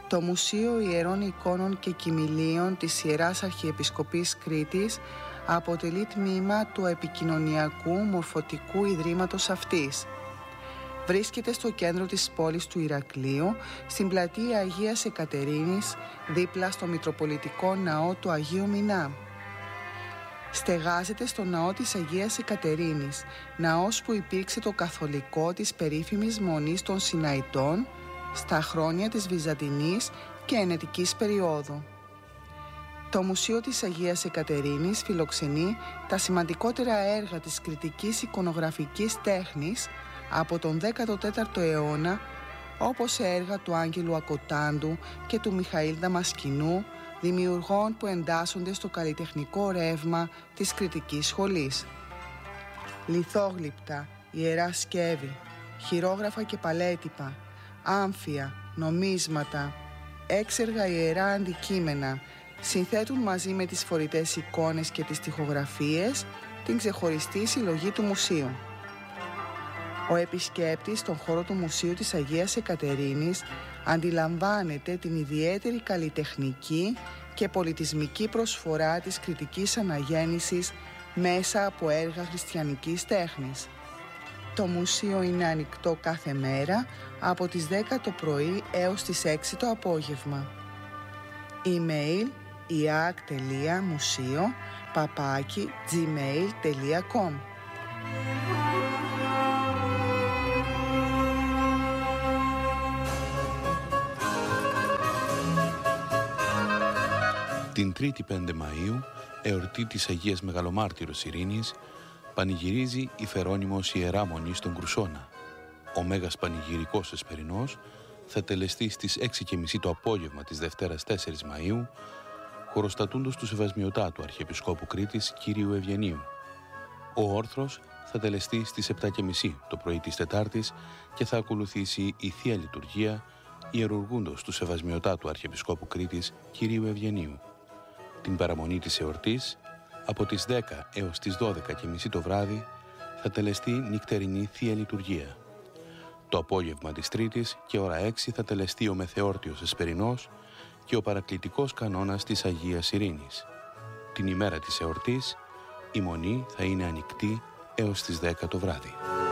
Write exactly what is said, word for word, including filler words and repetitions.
Το Μουσείο Ιερών Εικόνων και Κυμηλίων της Ιεράς Αρχιεπισκοπής Κρήτης αποτελεί τμήμα του επικοινωνιακού μορφωτικού ιδρύματος αυτής. Βρίσκεται στο κέντρο της πόλης του Ηρακλείου, στην πλατεία Αγίας Εκατερίνης, δίπλα στο Μητροπολιτικό Ναό του Αγίου Μινά. Στεγάζεται στο Ναό της Αγίας Εκατερίνης, ναός που υπήρξε το καθολικό της περίφημης Μονής των Σιναϊτών στα χρόνια της Βυζαντινής και Ενετικής περίοδου. Το Μουσείο της Αγίας Εκατερίνης φιλοξενεί τα σημαντικότερα έργα της κρητικής εικονογραφικής τέχνης από τον δέκατο τέταρτο αιώνα, όπως έργα του Άγγελου Ακοτάντου και του Μιχαήλ Δαμασκηνού, δημιουργών που εντάσσονται στο καλλιτεχνικό ρεύμα της κρητικής σχολής. Λιθόγλυπτα, ιερά σκεύη, χειρόγραφα και παλέτυπα, άμφια, νομίσματα, έξεργα ιερά αντικείμενα συνθέτουν μαζί με τις φορητές εικόνες και τις τοιχογραφίες την ξεχωριστή συλλογή του μουσείου. Ο επισκέπτης στον χώρο του Μουσείου της Αγίας Εκατερίνης αντιλαμβάνεται την ιδιαίτερη καλλιτεχνική και πολιτισμική προσφορά της κρητικής αναγέννησης μέσα από έργα χριστιανικής τέχνης. Το μουσείο είναι ανοιχτό κάθε μέρα από τις δέκα το πρωί έως τις έξι το απόγευμα. Email iak τελεία museo παπάκι gmail τελεία com. Την Τρίτη πέντε Μαΐου, εορτή της Αγίας Μεγαλομάρτυρος Ειρήνης, πανηγυρίζει η Φερόνιμος Ιερά Μονή στον Κρουσόνα. Ο Μέγας Πανηγυρικός Εσπερινός θα τελεστεί στις έξι και μισή το απόγευμα της Δευτέρας τέσσερις Μαΐου, χωροστατούντος του Σεβασμιωτά του Αρχιεπισκόπου Κρήτης Κυρίου Ευγενίου. Ο όρθρος θα τελεστεί στις επτά και μισή το πρωί της Τετάρτης και θα ακολουθήσει η Θεία Λειτουργία ιερουργούντος του Σεβασμιωτά του Αρχιεπισκόπου Κρήτης Κυρίου Ευγενίου. Την παραμονή της εορτής, από τις δέκα έως τις δώδεκα και μισή το βράδυ, θα τελεστεί νυχτερινή Θεία Λειτουργία. Το απόγευμα της Τρίτης και ώρα έξι θα τελεστεί ο Μεθεόρτιος Εσπερινός και ο παρακλητικός κανόνας της Αγίας Ειρήνης. Την ημέρα της εορτής, η Μονή θα είναι ανοιχτή έως τις δέκα το βράδυ.